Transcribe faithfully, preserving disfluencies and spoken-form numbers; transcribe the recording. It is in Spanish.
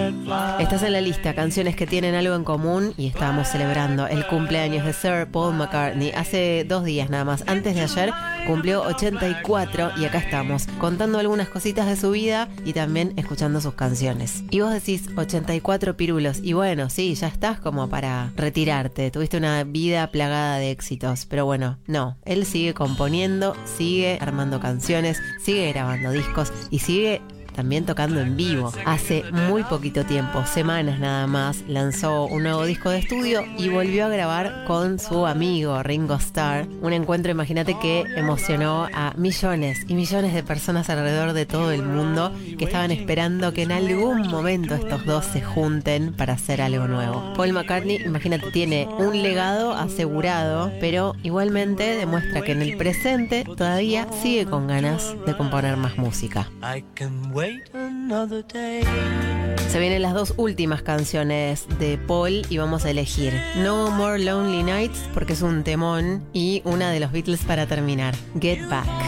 Estás en la lista, canciones que tienen algo en común, y estábamos celebrando el cumpleaños de Sir Paul McCartney hace dos días nada más. Antes de ayer cumplió ochenta y cuatro y acá estamos contando algunas cositas de su vida y también escuchando sus canciones. Y vos decís ochenta y cuatro pirulos, y bueno, sí, ya estás como para retirarte, tuviste una vida plagada de éxitos, pero bueno, no, él sigue componiendo, sigue armando canciones, sigue grabando discos y sigue también tocando en vivo. Hace muy poquito tiempo, semanas nada más, lanzó un nuevo disco de estudio y volvió a grabar con su amigo Ringo Starr. Un encuentro, imagínate, que emocionó a millones y millones de personas alrededor de todo el mundo que estaban esperando que en algún momento estos dos se junten para hacer algo nuevo. Paul McCartney, imagínate, tiene un legado asegurado, pero igualmente demuestra que en el presente todavía sigue con ganas de componer más música. Se vienen las dos últimas canciones de Paul y vamos a elegir No More Lonely Nights porque es un temón, y una de los Beatles para terminar, Get Back.